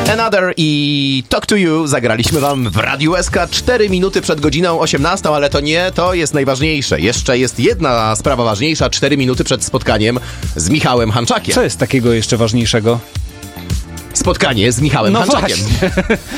Another i Talk to You zagraliśmy wam w Radiu SK 4 minuty przed godziną 18, ale to nie to jest najważniejsze. Jeszcze jest jedna sprawa ważniejsza, 4 minuty przed spotkaniem z Michałem Hanczakiem. Co jest takiego jeszcze ważniejszego? Spotkanie z Michałem Hanczakiem. Właśnie.